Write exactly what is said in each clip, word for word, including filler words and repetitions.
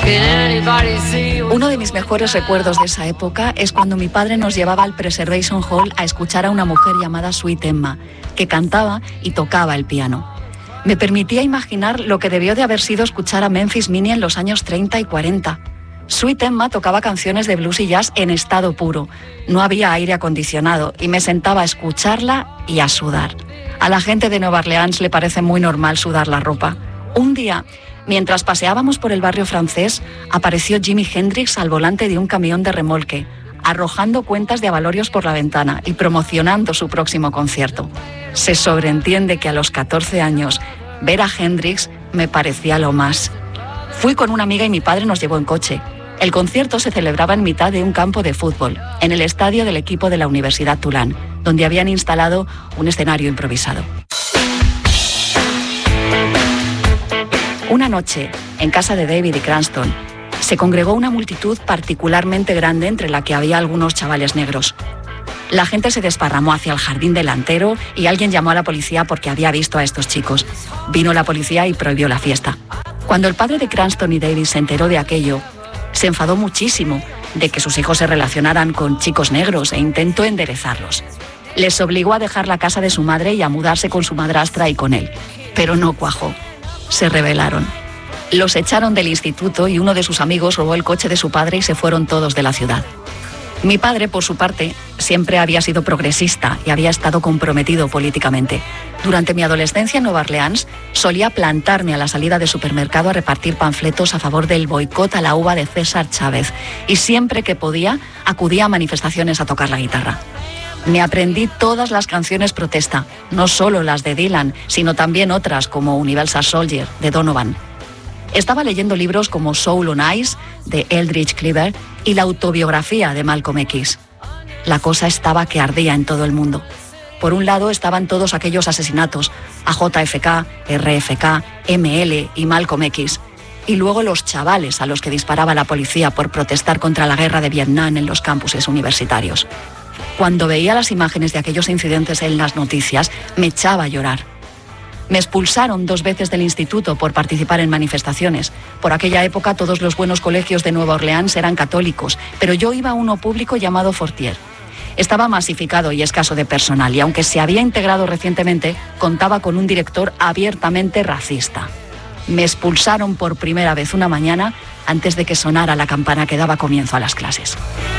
Uno de mis mejores recuerdos de esa época es cuando mi padre nos llevaba al Preservation Hall a escuchar a una mujer llamada Sweet Emma, que cantaba y tocaba el piano. Me permitía imaginar lo que debió de haber sido escuchar a Memphis Minnie en los años treinta y cuarenta. Sweet Emma tocaba canciones de blues y jazz en estado puro. No había aire acondicionado y me sentaba a escucharla y a sudar. A la gente de Nueva Orleans le parece muy normal sudar la ropa. Un día, mientras paseábamos por el barrio francés, apareció Jimi Hendrix al volante de un camión de remolque, arrojando cuentas de avalorios por la ventana y promocionando su próximo concierto. Se sobreentiende que a los catorce años, ver a Hendrix me parecía lo más. Fui con una amiga y mi padre nos llevó en coche. El concierto se celebraba en mitad de un campo de fútbol, en el estadio del equipo de la Universidad Tulane, donde habían instalado un escenario improvisado. Una noche, en casa de David y Cranston, se congregó una multitud particularmente grande entre la que había algunos chavales negros. La gente se desparramó hacia el jardín delantero y alguien llamó a la policía porque había visto a estos chicos. Vino la policía y prohibió la fiesta. Cuando el padre de Cranston y David se enteró de aquello, se enfadó muchísimo de que sus hijos se relacionaran con chicos negros e intentó enderezarlos. Les obligó a dejar la casa de su madre y a mudarse con su madrastra y con él. Pero no cuajó. Se rebelaron. Los echaron del instituto y uno de sus amigos robó el coche de su padre y se fueron todos de la ciudad. Mi padre, por su parte, siempre había sido progresista y había estado comprometido políticamente. Durante mi adolescencia en Nueva Orleans, solía plantarme a la salida del supermercado a repartir panfletos a favor del boicot a la uva de César Chávez y siempre que podía acudía a manifestaciones a tocar la guitarra. Me aprendí todas las canciones protesta, no solo las de Dylan, sino también otras como Universal Soldier, de Donovan. Estaba leyendo libros como Soul on Ice, de Eldridge Cleaver, y la autobiografía de Malcolm X. La cosa estaba que ardía en todo el mundo. Por un lado estaban todos aquellos asesinatos, a J F K, R F K, M L y Malcolm X, y luego los chavales a los que disparaba la policía por protestar contra la guerra de Vietnam en los campuses universitarios. Cuando veía las imágenes de aquellos incidentes en las noticias, me echaba a llorar. Me expulsaron dos veces del instituto por participar en manifestaciones. Por aquella época todos los buenos colegios de Nueva Orleans eran católicos, pero yo iba a uno público llamado Fortier. Estaba masificado y escaso de personal y aunque se había integrado recientemente, contaba con un director abiertamente racista. Me expulsaron por primera vez una mañana antes de que sonara la campana que daba comienzo a las clases.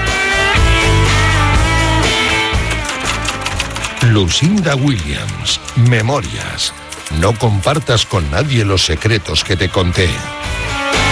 Lucinda Williams, Memorias. No compartas con nadie los secretos que te conté.